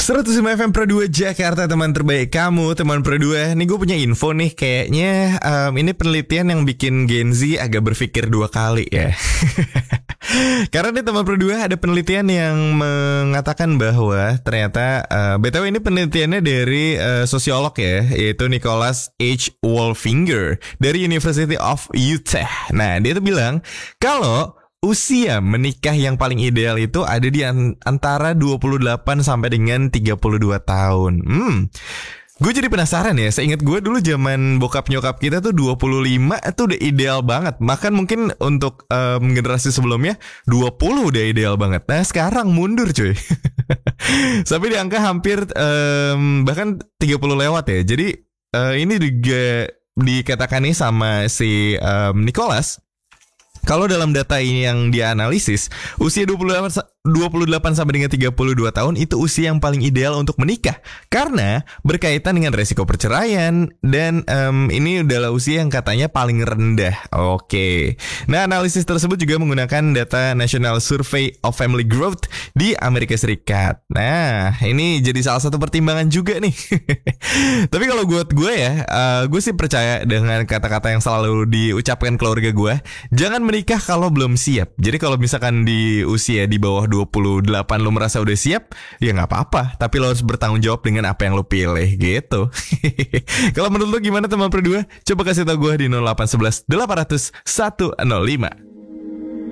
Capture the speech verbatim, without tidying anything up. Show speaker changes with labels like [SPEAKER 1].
[SPEAKER 1] seratus lima F M Pro dua Jakarta, teman terbaik kamu, teman Pro dua. Nih gue punya info nih, kayaknya um, ini penelitian yang bikin Gen Z agak berpikir dua kali ya. Karena nih teman Pro dua ada penelitian yang mengatakan bahwa ternyata uh, B T W ini penelitiannya dari uh, sosiolog ya, yaitu Nicholas H. Wolfinger dari University of Utah. Nah, dia tuh bilang kalau usia menikah yang paling ideal itu ada di antara dua puluh delapan sampai dengan tiga puluh dua tahun. Hmm. Gue jadi penasaran ya. Seingat gue dulu zaman bokap nyokap kita tuh dua puluh lima itu udah ideal banget. Bahkan mungkin untuk um, generasi sebelumnya dua puluh udah ideal banget. Nah, sekarang mundur cuy. Sampai di angka hampir um, bahkan tiga puluh lewat ya. Jadi uh, ini juga dikatakan nih sama si um, Nicholas, kalau dalam data ini yang dia analisis, usia dua puluh delapan sampai dengan tiga puluh dua tahun itu usia yang paling ideal untuk menikah. Karena berkaitan dengan resiko perceraian dan um, ini adalah usia yang katanya paling rendah. Oke. Nah, analisis tersebut juga menggunakan data National Survey of Family Growth di Amerika Serikat. Nah, ini jadi salah satu pertimbangan juga nih. Tapi kalau buat gue ya, uh, gue sih percaya dengan kata-kata yang selalu diucapkan keluarga gue. Jangan menikah kalau belum siap. Jadi kalau misalkan di usia di bawah dua puluh delapan lo merasa udah siap, ya gak apa-apa. Tapi lo harus bertanggung jawab dengan apa yang lo pilih gitu. Kalau menurut lo gimana teman Pro dua? Coba kasih tau gue di nol delapan satu satu delapan nol nol satu nol lima.